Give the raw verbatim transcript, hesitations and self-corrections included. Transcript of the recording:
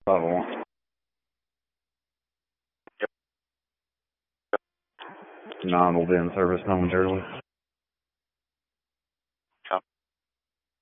five oh one. Nine will be in service momentarily.